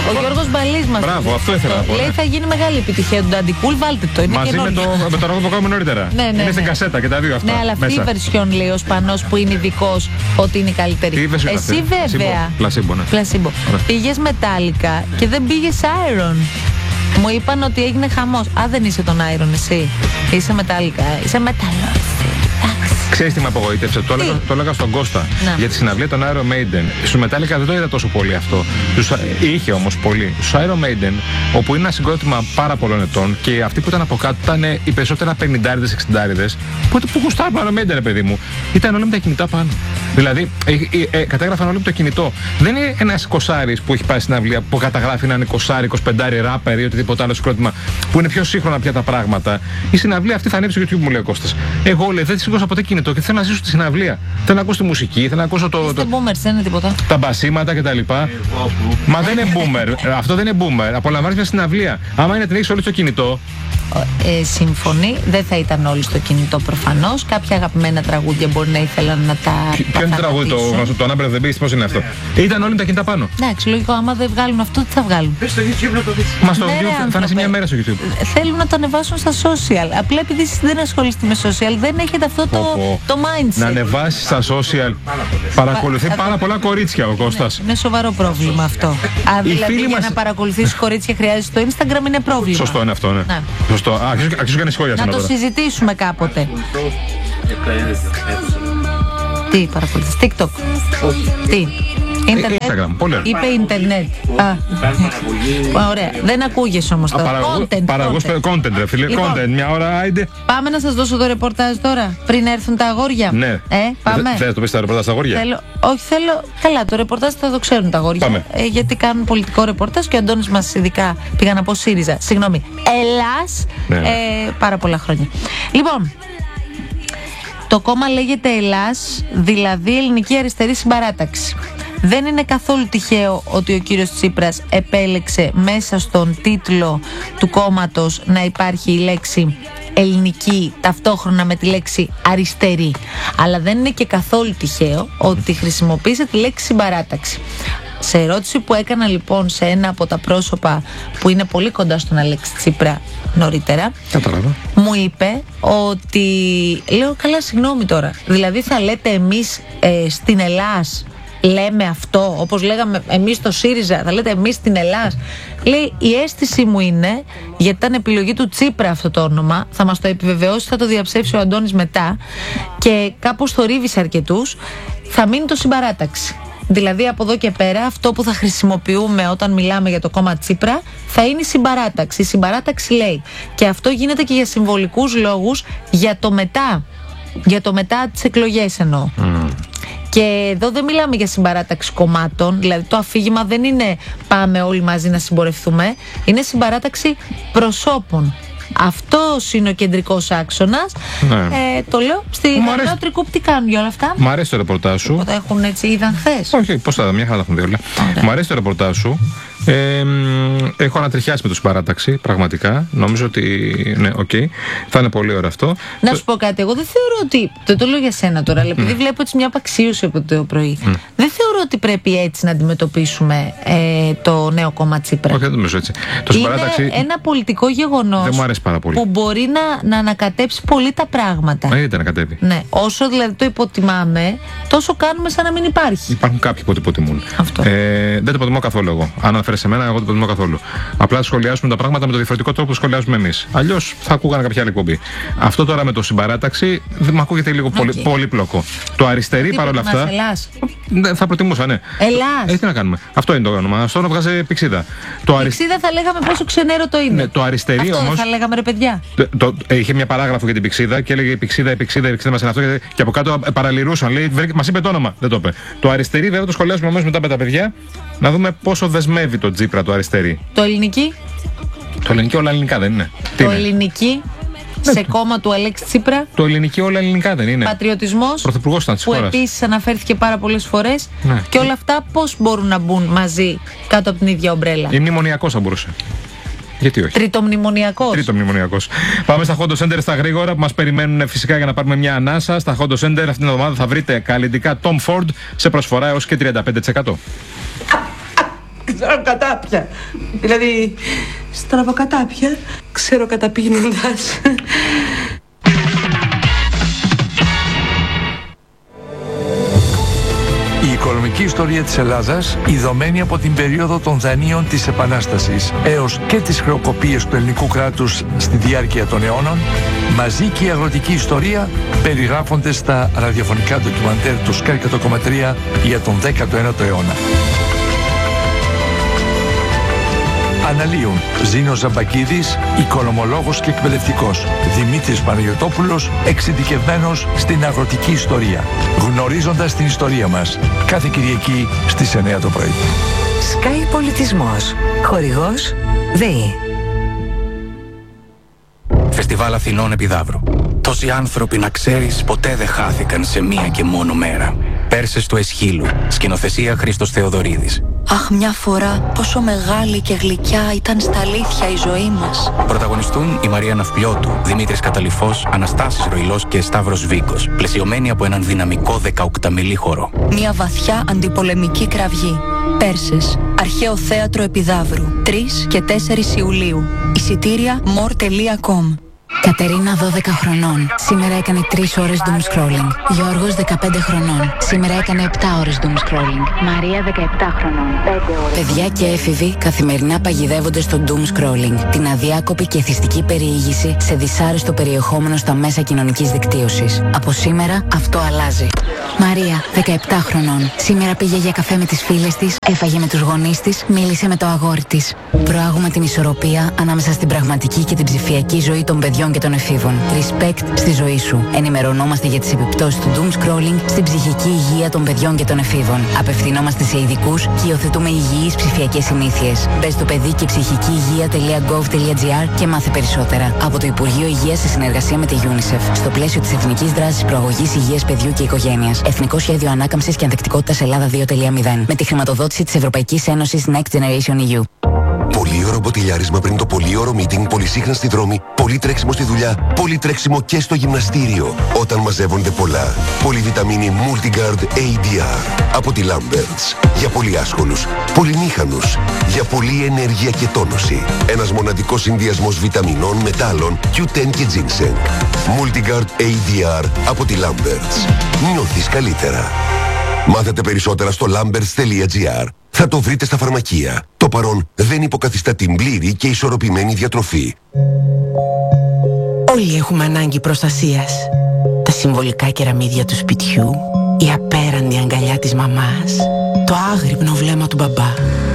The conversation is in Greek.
Ο Γιώργος Μπαλής μας. Μπράβο, αυτό ήθελα να πω. Λέει θα γίνει μεγάλη επιτυχία του Νταντικούλ, βάλτε το. Είναι μαζί με το ρόλο που κάνουμε νωρίτερα. Είναι στην κασέτα και τα δύο αυτά. Ναι, αλλά αυτή η version λέει ο Σπανός που είναι ειδικός ότι είναι η καλύτερη. Εσύ βέβαια. Πλασίμπο. Πήγες Μετάλλικα και δεν πήγες Iron. Μου είπαν ότι έγινε χαμός. Α, δεν είσαι τον Iron εσύ. Είσαι Μετάλλικα. Είσαι Μετάλλικα. Ξέρεις τι με απογοήτευσε, το έλεγα στον Κώστα. Για τη συναυλία των Iron Maiden. Στους Metallica δεν το είδα τόσο πολύ αυτό. Είχε όμως πολύ. Στους Iron Maiden, όπου είναι ένα συγκρότημα πάρα πολλών ετών και αυτοί που ήταν από κάτω ήταν οι περισσότερα 50-60, που γουστάρουν Iron Maiden, παιδί μου, ήταν όλοι με τα κινητά πάνω. Δηλαδή, κατέγραφαν όλοι με το κινητό. Δεν είναι ένας κοσάρης που έχει πάει στην αυλία που καταγράφει να είναι κοσάρι, 25 ράπερ ή οτιδήποτε άλλο συγκρότημα που είναι πιο σύγχρονα πια τα πράγματα. Η συναυλία αυτή θα ανέβει στο YouTube, μου λέει ο Κώστας. Εγώ λέει, δεν τη σήκωσα ποτέ κινητό και θέλω να ζήσω τη συναυλία. Θέλω να ακούσω τη μουσική, θέλω να ακούσω δεν είναι τίποτα. Τα μπασίματα κτλ. Μα δεν είναι boomer. Αυτό δεν είναι boomer. Απολαμβάνεις μια συναυλία. Άμα είναι την έχεις όλοι στο κινητό. Σύμφωνοι, δεν θα ήταν όλοι στο κινητό προφανώς. Κάποια αγαπημένα τραγούδια μπορεί να ήθελαν να τα. Ποιο είναι το τραγούδι, το Number of the Beast, πώς είναι αυτό? Ήταν όλοι με τα κινητά πάνω. Εντάξει, λογικό, άμα δεν βγάλουν αυτό, τι θα βγάλουν? Στο YouTube να το δεις. Μα στο YouTube θα είναι σε μια μέρα στο YouTube. Θέλουν να το ανεβάσουν στα social. Απλά επειδή δεν ασχολείστε με social, δεν έχετε αυτό το mindset. Να ανεβάσει στα social. Παρακολουθεί πάρα πολλά κορίτσια ο Κώστας. Είναι σοβαρό πρόβλημα αυτό. Αν δηλαδή για να παρακολουθείς κορίτσια χρειάζεται το Instagram, είναι πρόβλημα. Σωστό είναι αυτό, ναι. Σωστό. Αρχίζω κάνει σχόλια. Να το συζητήσουμε κάποτε. Τι παρακολουθείς, TikTok? Τι? Instagram, πολύ ωραία. Είπε Ιντερνετ. Ωραία. Δεν ακούγεσαι όμως τώρα. Παραγωγός content, ρε φίλε. Content, μια ώρα, άιντε. Πάμε να σας δώσω το ρεπορτάζ τώρα, πριν έρθουν τα αγόρια. Ναι. Πάμε. Θες να το πεις τα ρεπορτάζ στα αγόρια? Όχι, θέλω. Καλά, το ρεπορτάζ θα το ξέρουν τα αγόρια. Γιατί κάνουν πολιτικό ρεπορτάζ και ο Αντώνης μας ειδικά πήγα να πω ΣΥΡΙΖΑ. Συγγνώμη. Ελλάς. Πάρα πολλά χρόνια. Λοιπόν. Το κόμμα λέγεται Ελλάς, δηλαδή Ελληνική Αριστερή Συμπαράταξη. Δεν είναι καθόλου τυχαίο ότι ο κύριος Τσίπρας επέλεξε μέσα στον τίτλο του κόμματος να υπάρχει η λέξη ελληνική ταυτόχρονα με τη λέξη αριστερή. Αλλά δεν είναι και καθόλου τυχαίο ότι χρησιμοποίησε τη λέξη συμπαράταξη. Σε ερώτηση που έκανα λοιπόν σε ένα από τα πρόσωπα που είναι πολύ κοντά στον Αλέξη Τσίπρα νωρίτερα, μου είπε ότι, λέω καλά συγγνώμη τώρα, δηλαδή θα λέτε εμείς στην Ελλάς λέμε αυτό, όπως λέγαμε εμείς στο ΣΥΡΙΖΑ, θα λέτε εμείς στην Ελλάς? Λέει, η αίσθηση μου είναι, γιατί ήταν επιλογή του Τσίπρα αυτό το όνομα, θα μας το επιβεβαιώσει, θα το διαψεύσει ο Αντώνης μετά, και κάπως θορύβησε αρκετούς, θα μείνει το συμπαράταξη. Δηλαδή από εδώ και πέρα αυτό που θα χρησιμοποιούμε όταν μιλάμε για το κόμμα Τσίπρα θα είναι η συμπαράταξη. Η συμπαράταξη λέει, και αυτό γίνεται και για συμβολικούς λόγους, για το μετά. Για το μετά τις εκλογές εννοώ. Και εδώ δεν μιλάμε για συμπαράταξη κομμάτων, δηλαδή το αφήγημα δεν είναι πάμε όλοι μαζί να συμπορευτούμε, είναι συμπαράταξη προσώπων. Αυτός είναι ο κεντρικός άξονας. Το λέω στη Νεότρικου, τι κάνουν για όλα αυτά. Μ' αρέσει το ρεπορτάζ σου. Τα έχουν έτσι, είδαν χθες? Όχι, πώς θα δω, μια χαρά τα έχουν δει όλα. Μ' αρέσει το ρεπορτάζ σου. Έχω ανατριχιάσει με το συμπαράταξη, πραγματικά. Νομίζω ότι ναι, θα είναι πολύ ωραίο αυτό. Να σου πω κάτι, εγώ δεν θεωρώ ότι. Δεν το λέω για σένα τώρα, αλλά επειδή βλέπω έτσι μια απαξίωση από το πρωί, δεν θεωρώ ότι πρέπει έτσι να αντιμετωπίσουμε το νέο κόμμα Τσίπρα. Όχι, δεν νομίζω έτσι. Το συμπαράταξη είναι ένα πολιτικό γεγονός. Δεν μου αρέσει πάρα πολύ. Που μπορεί να ανακατέψει πολύ τα πράγματα. Δεν ανακατεύει. Ναι, όσο δηλαδή το υποτιμάμε, τόσο κάνουμε σαν να μην υπάρχει. Υπάρχουν κάποιοι που το υποτιμούν. Δεν το υποτιμώ καθόλου εγώ. Αν αναφέρεσαι σε μένα, εγώ δεν το υποτιμώ καθόλου. Απλά σχολιάζουμε τα πράγματα με το διαφορετικό τρόπο που σχολιάζουμε εμείς. Αλλιώς θα ακούγανε κάποια άλλη εκπομπή. Αυτό τώρα με το συμπαράταξη μου ακούγεται λίγο πολύπλοκο. Το αριστερή παρόλα αυτά. Θα προτιμούσα, ναι. Ελλάς. Τι να κάνουμε. Αυτό είναι το όνομα. Αυτό να βγάζει πηξίδα. Πηξίδα θα λέγαμε πόσο ξενέρο το είναι. Ναι, το αριστερή αυτό όμως. Θα λέγαμε ρε παιδιά. Είχε μια παράγραφο για την πηξίδα και έλεγε πηξίδα μας είναι αυτό. Και από κάτω παραλυρούσαν. Λέει, μας είπε το όνομα. Δεν το είπε. Το αριστερή βέβαια το σχολιάζουμε αμέσως μετά με τα παιδιά. Να δούμε πόσο δεσμεύει το Τσίπρα το αριστερή. Το ελληνική. Το ελληνική όλα ελληνικά δεν είναι? Το ελληνική. Σε κόμμα του Αλέξη Τσίπρα. Το ελληνική όλα ελληνικά δεν είναι? Πατριωτισμός. Πρωθυπουργός ήταν της χώρας. Που επίσης αναφέρθηκε πάρα πολλές φορές. Ναι. Και όλα αυτά πώς μπορούν να μπουν μαζί κάτω από την ίδια ομπρέλα? Ή μνημονιακός θα μπορούσε. Γιατί όχι? Τριτομνημονιακός. Πάμε στα Hondo Center στα γρήγορα που μας περιμένουν φυσικά για να πάρουμε μια ανάσα. Στα Hondo Center αυτήν την εβδομάδα θα βρείτε καλλιτικά Tom Ford σε προσφορά έως και 35%. Ξεροκατάπια. Δηλαδή, στραβοκατάπια, ξεροκαταπίνοντας. Η οικονομική ιστορία της Ελλάδας, ειδωμένη από την περίοδο των δανείων της Επανάστασης έως και τις χρεοκοπίες του ελληνικού κράτους στη διάρκεια των αιώνων, μαζί και η αγροτική ιστορία περιγράφονται στα ραδιοφωνικά ντοκιμαντέρ του Sky 100,3 για τον 19ο αιώνα. Αναλύουν Ζήνος Ζαμπακίδης, οικονομολόγος και εκπαιδευτικός, Δημήτρης Παναγιωτόπουλος, εξειδικευμένος στην αγροτική ιστορία. Γνωρίζοντας την ιστορία μας, κάθε Κυριακή στις 9 το πρωί. Sky Πολιτισμός. Χορηγός ΔΕΗ. Φεστιβάλ Αθηνών Επιδαύρου. Τόσοι άνθρωποι, να ξέρεις, ποτέ δεν χάθηκαν σε μία και μόνο μέρα. Πέρσες του Εσχύλου. Σκηνοθεσία Χρήστος Θεοδωρίδης. Αχ, μια φορά πόσο μεγάλη και γλυκιά ήταν στα αλήθεια η ζωή μας. Πρωταγωνιστούν η Μαρία Ναυπλιώτου, Δημήτρης Καταλυφός, Αναστάσης Ροϊλός και Σταύρος Βίκος, πλαισιωμένοι από έναν δυναμικό 18μηλή χορό. Μια βαθιά αντιπολεμική κραυγή. Πέρσες, Αρχαίο Θέατρο Επιδαύρου, 3 και 4 Ιουλίου. Εισιτήρια more.com. Κατερίνα 12 χρονών. Σήμερα έκανε 3 ώρες doom scrolling. Γιώργος 15 χρονών. Σήμερα έκανε 7 ώρες doom scrolling. Μαρία 17 χρονών. 5 ώρες. Παιδιά και έφηβοι καθημερινά παγιδεύονται στο doom scrolling. Την αδιάκοπη και εθιστική περιήγηση σε δυσάρεστο περιεχόμενο στα μέσα κοινωνικής δικτύωσης. Από σήμερα αυτό αλλάζει. Μαρία 17 χρονών. Σήμερα πήγε για καφέ με τις φίλες της, έφαγε με τους γονείς της, μίλησε με το αγόρι της. Προάγουμε την ισορροπία ανάμεσα στην πραγματική και την ψηφιακή ζωή των παιδιών και των εφήβων. Respect στη ζωή σου. Ενημερωνόμαστε για τις επιπτώσεις του doom scrolling στην ψυχική υγεία των παιδιών και των εφήβων. Απευθυνόμαστε σε ειδικούς και υιοθετούμε υγιείς ψηφιακές συνήθειες. Μπες στο παιδί και ψυχική υγεία.gov.gr και μάθε περισσότερα. Από το Υπουργείο Υγείας σε συνεργασία με τη UNICEF. Στο πλαίσιο της Εθνικής Δράσης Προαγωγής Υγείας Παιδιού και Οικογένειας. Εθνικό Σχέδιο Ανάκαμψης και Ανθεκτικότητας Ελλάδα 2.0. Με τη χρηματοδότηση της Ευρωπαϊκής Ένωσης Next Generation EU. Πολύωρο μποτιλιάρισμα πριν το πολύωρο meeting, πολυσύχνα στη δρόμη, πολύ τρέξιμο στη δουλειά, πολύ τρέξιμο και στο γυμναστήριο. Όταν μαζεύονται πολλά. Πολυβιταμίνη Multigard ADR από τη Lamberts. Για πολύ άσχολους, πολυμήχανους, για πολλή ενέργεια και τόνωση. Ένας μοναδικός συνδυασμός βιταμινών, μετάλλων, Q10 και ginseng. Multigard ADR από τη Lamberts. Νιώθεις καλύτερα. Μάθετε περισσότερα στο lamberts.gr. Θα το βρείτε στα φαρμακεία. Το παρόν δεν υποκαθιστά την πλήρη και ισορροπημένη διατροφή. Όλοι έχουμε ανάγκη προστασίας. Τα συμβολικά κεραμίδια του σπιτιού, η απέραντη αγκαλιά της μαμάς, το άγρυπνο βλέμμα του μπαμπά.